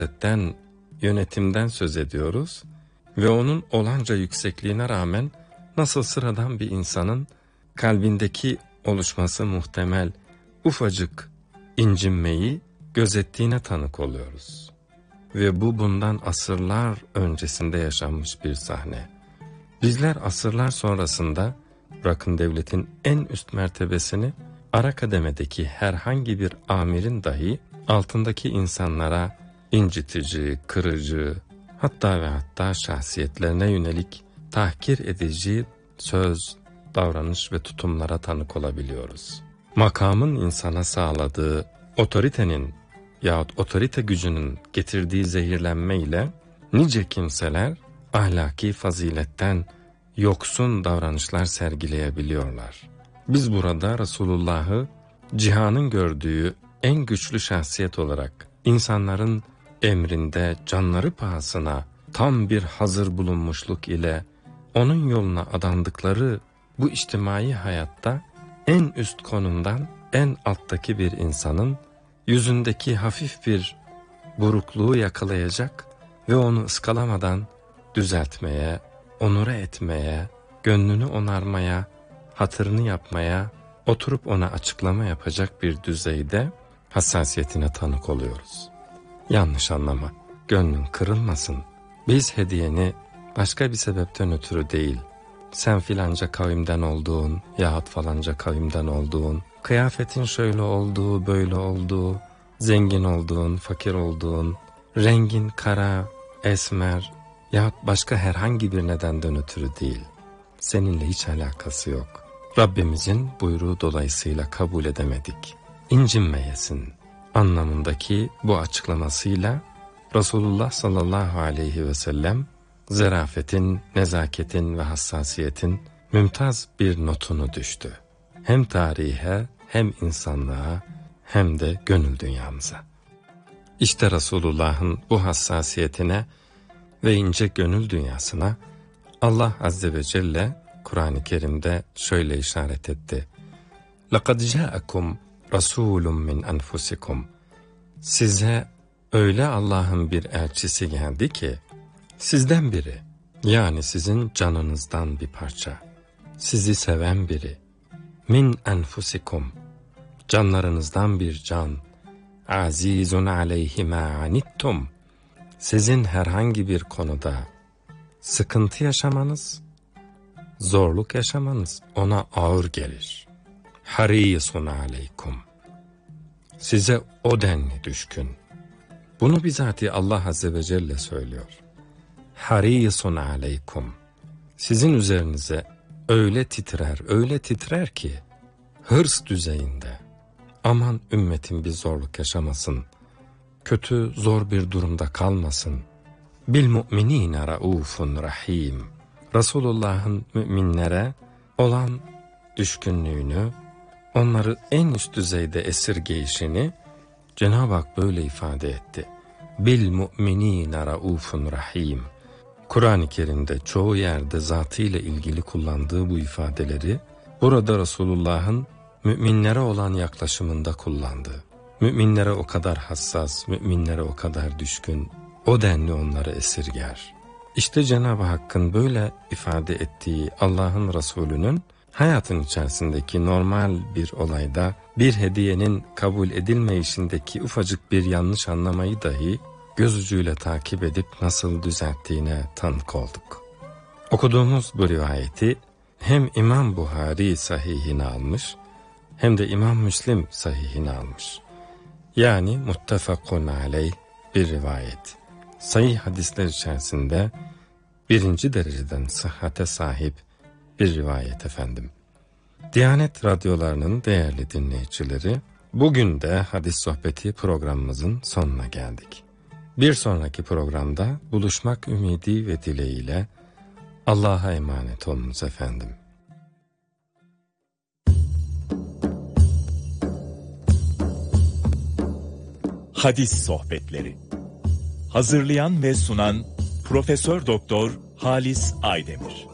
yönetimden söz ediyoruz ve onun olanca yüksekliğine rağmen nasıl sıradan bir insanın kalbindeki oluşması muhtemel ufacık incinmeyi gözettiğine tanık oluyoruz. Ve bu bundan asırlar öncesinde yaşanmış bir sahne. Bizler asırlar sonrasında bırakın devletin en üst mertebesini, ara kademedeki herhangi bir amirin dahi altındaki insanlara incitici, kırıcı, hatta ve hatta şahsiyetlerine yönelik tahkir edici söz, davranış ve tutumlara tanık olabiliyoruz. Makamın insana sağladığı otoritenin yahut otorite gücünün getirdiği zehirlenme ile nice kimseler ahlaki faziletten yoksun davranışlar sergileyebiliyorlar. Biz burada Resulullah'ı cihanın gördüğü en güçlü şahsiyet olarak insanların emrinde canları pahasına tam bir hazır bulunmuşluk ile onun yoluna adandıkları bu içtimai hayatta en üst konumdan en alttaki bir insanın yüzündeki hafif bir burukluğu yakalayacak ve onu ıskalamadan düzeltmeye, onure etmeye, gönlünü onarmaya, hatırını yapmaya, oturup ona açıklama yapacak bir düzeyde hassasiyetine tanık oluyoruz. Yanlış anlama, gönlün kırılmasın. Biz hediyeni başka bir sebepten ötürü değil, sen filanca kavimden olduğun yahut falanca kavimden olduğun, kıyafetin şöyle olduğu, böyle olduğu, zengin olduğun, fakir olduğun, rengin kara, esmer yahut başka herhangi bir nedenden ötürü değil. Seninle hiç alakası yok. Rabbimizin buyruğu dolayısıyla kabul edemedik. İncinmeyesin anlamındaki bu açıklamasıyla Resulullah sallallahu aleyhi ve sellem zarafetin, nezaketin ve hassasiyetin mümtaz bir notunu düştü. Hem tarihe, hem insanlığa, hem de gönül dünyamıza. İşte Resulullah'ın bu hassasiyetine ve ince gönül dünyasına Allah Azze ve Celle Kur'an-ı Kerim'de şöyle işaret etti. لَقَدْ جَاءَكُمْ رَسُولٌ مِّنْ أَنْفُسِكُمْ Size öyle Allah'ın bir elçisi geldi ki, sizden biri, yani sizin canınızdan bir parça, sizi seven biri, min enfusikum, canlarınızdan bir can, azizun aleyhi ma anittum, sizin herhangi bir konuda sıkıntı yaşamanız, zorluk yaşamanız ona ağır gelir. Harisun aleykum, size o denli düşkün. Bunu bizatihi Allah Azze ve Celle söylüyor. Harisun aleykum, sizin üzerinize öyle titrer ki hırs düzeyinde. Aman ümmetim bir zorluk yaşamasın, kötü zor bir durumda kalmasın. Bil mu'minine raufun rahim. Resulullah'ın müminlere olan düşkünlüğünü, onları en üst düzeyde esirgeyişini Cenab-ı Hak böyle ifade etti. Bil mu'minine raufun rahim. Kur'an-ı Kerim'de çoğu yerde zatıyla ilgili kullandığı bu ifadeleri burada Resulullah'ın müminlere olan yaklaşımında kullandı. Müminlere o kadar hassas, müminlere o kadar düşkün, o denli onları esirger. İşte Cenab-ı Hakk'ın böyle ifade ettiği Allah'ın Resulü'nün hayatın içerisindeki normal bir olayda bir hediyenin kabul edilmeyişindeki ufacık bir yanlış anlamayı dahi göz ucuyla takip edip nasıl düzelttiğine tanık olduk. Okuduğumuz bu rivayeti hem İmam Buhari sahihine almış, hem de İmam Müslim sahihine almış. Yani muttefakun aleyh bir rivayet. Sahih hadisler içerisinde birinci dereceden sıhhate sahip bir rivayet efendim. Diyanet radyolarının değerli dinleyicileri, bugün de hadis sohbeti programımızın sonuna geldik. Bir sonraki programda buluşmak ümidi ve dileğiyle Allah'a emanet olunuz efendim. Hadis sohbetleri. Hazırlayan ve sunan Profesör Doktor Halis Aydemir.